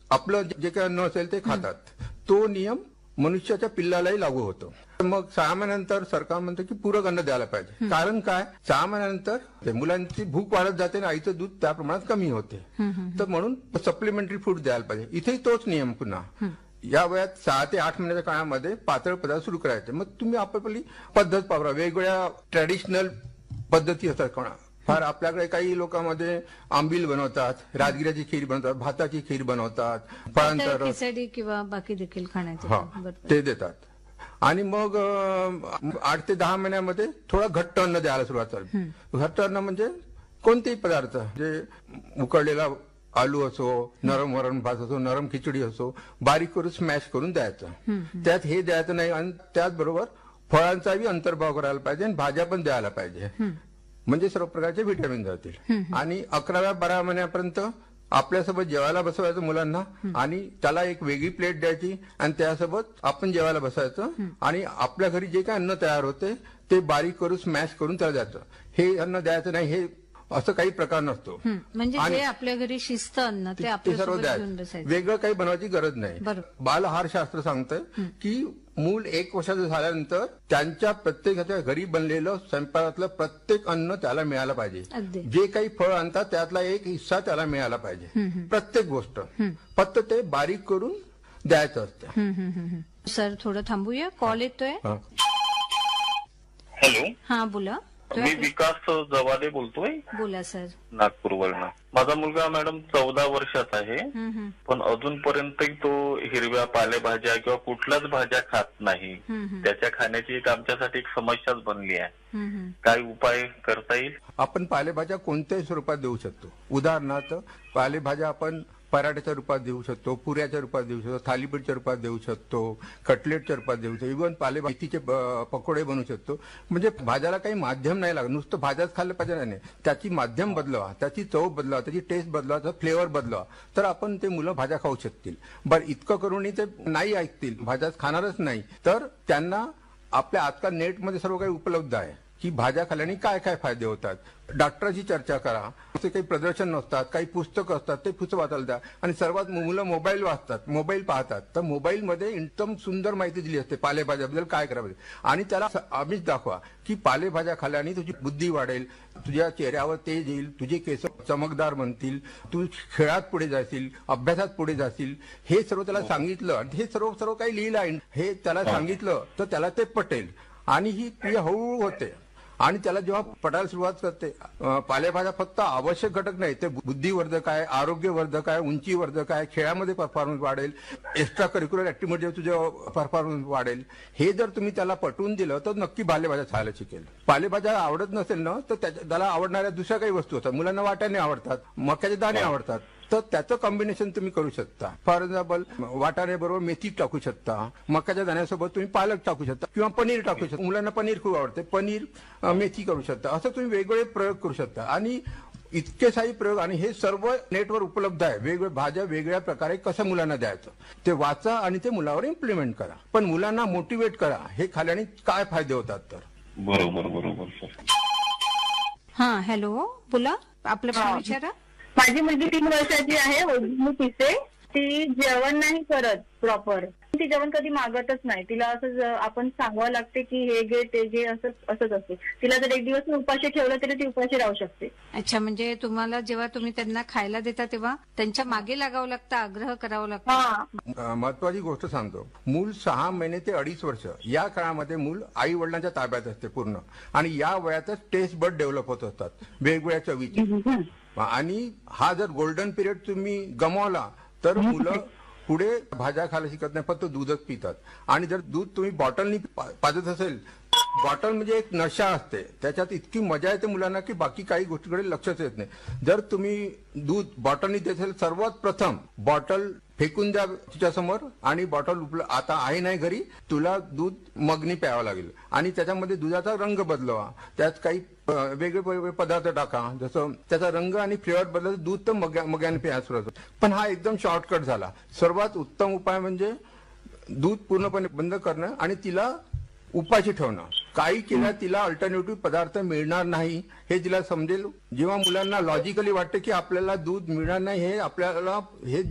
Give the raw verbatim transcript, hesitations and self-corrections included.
आपलं जे काही अन्न असेल ते खातात. तो नियम मनुष्याच्या पिल्लालाही लागू होतो. मग सहा महिन्यानंतर सरकार म्हणतं की पूरक अन्न द्यायला पाहिजे. कारण काय, सहा महिन्यानंतर ते मुलांची भूक वाढत जाते आणि आईचं दूध त्या प्रमाणात कमी होते. तर म्हणून सप्लिमेंटरी फूड द्यायला पाहिजे. इथेही तोच नियम पुन्हा. या वयात सहा ते आठ महिन्याच्या काळामध्ये पातळ पदार्थ सुरू करायचे. मग तुम्ही आपली पद्धत वापरा. वेगवेगळ्या ट्रॅडिशनल पद्धती असतात. कोणा फार आपल्याकडे काही लोकांमध्ये आंबील बनवतात, राजगिऱ्याची खीर बनवतात, भाताची खीर बनवतात, फळांचा रस खिचडी किंवा बाकी देखील खाण्याचे हा ते देतात. आणि मग आठ ते दहा महिन्यामध्ये थोडा घट्ट अन्न द्यायला सुरुवात झाली. घट्ट अन्न म्हणजे कोणतेही पदार्थ, जे उकडलेला आलू असो, नरम वरण भात असो, नरम खिचडी असो, बारीक करून स्मॅश करून द्यायचं. त्यात हे द्यायचं नाही. आणि त्याचबरोबर फळांचाही अंतर्भाव करायला पाहिजे आणि भाज्या पण द्यायला पाहिजे. म्हणजे सर्व प्रकारचे व्हिटॅमिन जातील. आणि अकराव्या बारा महिन्यापर्यंत आपल्यासोबत जेवायला बसवायचं मुलांना आणि त्याला एक वेगळी प्लेट द्यायची आणि त्यासोबत आपण जेवायला बसायचं. आणि आपल्या घरी जे काय अन्न तयार होते ते बारीक करून स्मॅश करून त्याला द्यायचं. हे अन्न द्यायचं नाही, हे असं काही प्रकार नसतो. म्हणजे जे आपल्या घरी शिस्त अन्न ते आपल्या सर्व द्यायचं. वेगळं काही बनवायची गरज नाही. बालहारशास्त्र सांगतंय की मूल एक वर्षाचं झाल्यानंतर त्यांच्या प्रत्येकाच्या घरी बनलेलं स्वयंपाकातलं प्रत्येक अन्न त्याला मिळालं पाहिजे. जे काही फळ आणतात त्यातला एक हिस्सा त्याला मिळाला पाहिजे. प्रत्येक गोष्ट फक्त ते बारीक करून द्यायचं असतं. सर थोडं थांबूया, कॉल येतोय. हॅलो, हा बोला. मी विकास जवादे बोलतोय. बोला सर. नागपूरवरनं. माझा मुलगा मॅडम चौदा वर्षाचा आहे, पण अजूनपर्यंतही तो हिरव्या पालेभाज्या किंवा कुठल्याच भाज्या खात नाही. त्याच्या खाण्याची एक आमच्यासाठी एक समस्याच बनली आहे. काय उपाय करता येईल? आपण पालेभाज्या कोणत्याही स्वरूपात देऊ शकतो. उदाहरणार्थ पालेभाज्या आपण पराठ्याच्या रूपात देऊ शकतो, पुऱ्याच्या रूपात देऊ शकतो, थालीपीठच्या रूपात देऊ शकतो, कटलेटच्या रूपात देऊ शकतो, इव्हन पालेभाजीचे पकोडे बनवू शकतो. म्हणजे भाज्याला काही माध्यम नाही लागत. नुसतं भाज्याच खाल्लं पाहिजे नाही, त्याची माध्यम बदलवा, त्याची चव बदलवा, त्याची टेस्ट बदलवा, त्याचा फ्लेवर बदलवा, तर आपण ते मुलं भाज्या खाऊ शकतील. बरं, इतकं करूनही ते नाही ऐकतील, भाज्याच खाणारच नाही, तर त्यांना आपल्या आजकाल नेटमध्ये सर्व काही उपलब्ध आहे की भाज्या खाल्ल्याने काय काय फायदे होतात. डॉक्टरांची चर्चा करा. असे काही प्रदर्शन नसतात, काही पुस्तकं असतात, ते पुस्तक वाचायला द्या. आणि सर्वात मुलं मोबाईल वाचतात, मोबाईल पाहतात, तर मोबाईलमध्ये एकदम सुंदर माहिती दिली असते पालेभाज्याबद्दल काय करावं. आणि त्याला आम्हीच दाखवा की पालेभाज्या खाल्ल्याने तुझी बुद्धी वाढेल, तुझ्या चेहऱ्यावर तेज येईल, तुझे केस चमकदार बनतील, तू खेळात पुढे जाशील, अभ्यासात पुढे जाशील. हे सर्व त्याला सांगितलं आणि हे सर्व सर्व काही लिहिलं आहे, हे त्याला सांगितलं तर त्याला ते पटेल आणि ही क्रिया हळूहळू होते. आणि त्याला जेव्हा पटायला सुरुवात करते, पालेभाज्या फक्त आवश्यक घटक नाही, ते बुद्धिवर्धक आहे, आरोग्यवर्धक आहे, उंचीवर्धक आहे, खेळामध्ये परफॉर्मन्स वाढेल, एक्स्ट्रा करिक्युलर ऍक्टिव्हिटी तुझं परफॉर्मन्स वाढेल. हे जर तुम्ही त्याला पटवून दिलं तर नक्की पालेभाज्या खायला शिकेल. पालेभाज्या आवडत नसेल ना तर त्याला आवडणाऱ्या दुसऱ्या काही वस्तू असतात. मुलांना वाटाणे आवडतात, मक्याचे दाणे आवडतात, तर त्याचं कॉम्बिनेशन तुम्ही करू शकता. फॉर एक्झाम्पल वाटाणे बरोबर मेथी टाकू शकता, मकाच्या दाण्यासोबत तुम्ही पालक टाकू शकता किंवा पनीर टाकू शकता. मुलांना पनीर खूप आवडते, पनीर मेथी करू शकता. असं तुम्ही वेगवेगळे प्रयोग करू शकता. आणि इतके सारे प्रयोग, आणि हे सर्व नेटवर उपलब्ध आहे. वेगवेगळ्या भाज्या वेगळ्या प्रकारे कसं मुलांना द्यायचं ते वाचा आणि ते मुलावर इम्प्लिमेंट करा. पण मुलांना मोटिवेट करा, हे खाल्याने काय फायदे होतात. तर बरोबर बरोबर सर. हा हॅलो, बोला, आपलं प्रश्न विचारा. माझी मुलगी तीन वर्षाची आहे, ओढणी पिसे. ती जेवण नाही करत प्रॉपर. ती जेवण कधी मागतच नाही. तिला असं आपण सांगावं लागते की हे घे ते घे, असं असंच असते. तिला जर एक दिवस उपाशी ठेवलं तरी ती उपाशी राहू शकते. अच्छा, म्हणजे तुम्हाला जेव्हा तुम्ही त्यांना खायला देता तेव्हा त्यांच्या मागे लागावं लागतं, आग्रह करावं लागतं. महत्वाची गोष्ट सांगतो, मूल सहा महिने ते अडीच वर्ष या काळामध्ये मूल आई वडिलांच्या ताब्यात असते पूर्ण. आणि या वयातच टेस्ट बड डेव्हलप होत असतात वेगवेगळ्या चवीची. आणि हा जर गोल्डन पिरियड तुम्ही गमावला तर मुलं पुढे भाज्या खायला शिकत नाही, फक्त दूधच पितात. आणि जर दूध तुम्ही बॉटलनी पाजत असेल, बॉटल म्हणजे एक नशा असते, त्याच्यात इतकी मजा येते मुलांना की बाकी काही गोष्टीकडे लक्षच येत नाही. जर तुम्ही दूध बॉटलनी देत असेल, सर्वात प्रथम बॉटल फेकून द्या तिच्यासमोर आणि बॉटल उपल आता आहे नाही घरी, तुला दूध मगनी प्यावं लागेल. आणि त्याच्यामध्ये दुधाचा रंग बदलवा, त्यात काही वेगवेगळे पदार्थ टाका, जसं त्याचा रंग आणि फ्लेवर बदल, दूध तर मग्या मग्याने प्यायला सुरुवात. पण हा एकदम शॉर्टकट झाला. सर्वात उत्तम उपाय म्हणजे दूध पूर्णपणे बंद करणं आणि तिला उपाशी ठेवणं. काही केल्या तिला अल्टरनेटिव्ह पदार्थ मिळणार नाही हे तिला समजेल. जेव्हा मुलांना लॉजिकली वाटतं की आपल्याला दूध मिळणार नाही, हे आपल्याला हे